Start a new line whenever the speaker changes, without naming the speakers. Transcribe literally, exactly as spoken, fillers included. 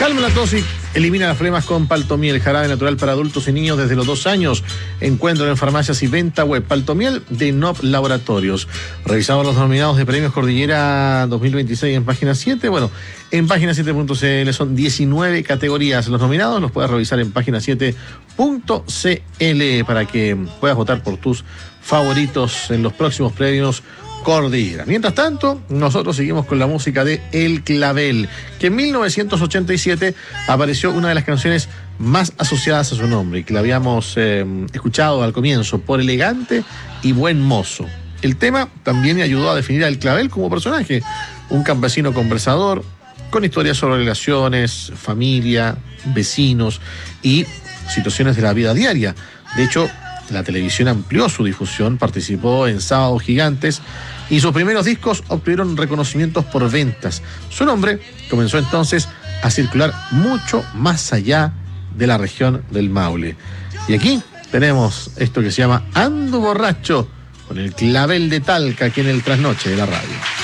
Calma la tos y elimina las flemas con Paltomiel, jarabe natural para adultos y niños desde los dos años. Encuentro en farmacias y venta web. Paltomiel de N O P Laboratorios. Revisamos los nominados de Premios Cordillera dos mil veintiséis en página siete. Bueno, en página siete punto c l son diecinueve categorías. Los nominados los puedes revisar en página siete punto c l para que puedas votar por tus favoritos en los próximos premios Cordillera. Mientras tanto, nosotros seguimos con la música de El Clavel, que en mil novecientos ochenta y siete apareció una de las canciones más asociadas a su nombre, y que la habíamos eh, escuchado al comienzo, Por elegante y buen mozo. El tema también ayudó a definir a El Clavel como personaje, un campesino conversador, con historias sobre relaciones, familia, vecinos y situaciones de la vida diaria. De hecho, la televisión amplió su difusión, participó en Sábados Gigantes y sus primeros discos obtuvieron reconocimientos por ventas. Su nombre comenzó entonces a circular mucho más allá de la región del Maule. Y aquí tenemos esto que se llama Ando Borracho, con El Clavel de Talca, aquí en el Trasnoche de la radio.